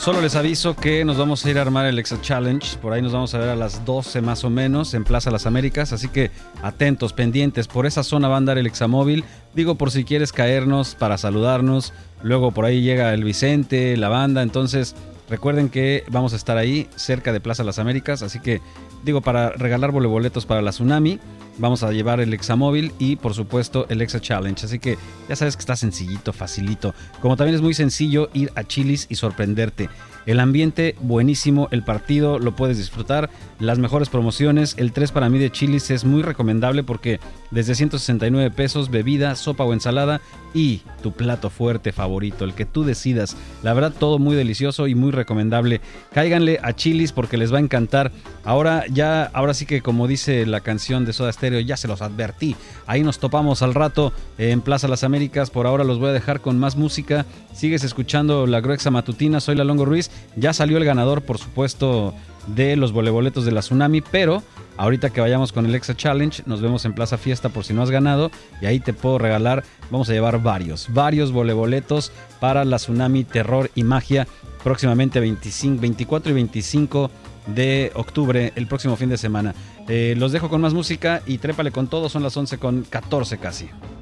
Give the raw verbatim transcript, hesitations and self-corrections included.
Solo les aviso que nos vamos a ir a armar el Exa Challenge. Por ahí nos vamos a ver a las doce más o menos en Plaza Las Américas. Así que atentos, pendientes. Por esa zona va a andar el Examóvil. Digo, por si quieres caernos para saludarnos. Luego por ahí llega el Vicente, la banda. Entonces recuerden que vamos a estar ahí cerca de Plaza Las Américas. Así que digo, para regalar boletos para la Tsunami, vamos a llevar el Examóvil y por supuesto el Exa Challenge. Así que ya sabes que está sencillito, facilito. Como también es muy sencillo ir a Chili's y sorprenderte. El ambiente buenísimo, el partido lo puedes disfrutar, las mejores promociones. El tres para mí de Chili's es muy recomendable porque desde ciento sesenta y nueve pesos, bebida, sopa o ensalada y tu plato fuerte favorito, el que tú decidas. La verdad, todo muy delicioso y muy recomendable. Cáiganle a Chili's porque les va a encantar. Ahora ya, ahora sí que como dice la canción de Soda Stereo, ya se los advertí. Ahí nos topamos al rato en Plaza Las Américas. Por ahora los voy a dejar con más música. Sigues escuchando La Gruexa Matutina, soy la Longo Ruiz. Ya salió el ganador, por supuesto, de los boletos de la Tsunami, pero ahorita que vayamos con el Exa Challenge, nos vemos en Plaza Fiesta por si no has ganado, y ahí te puedo regalar, vamos a llevar varios, varios boletos para la Tsunami Terror y Magia, próximamente veinticinco, veinticuatro y veinticinco de octubre, el próximo fin de semana. Eh, los dejo con más música y trépale con todo, son las once con catorce casi.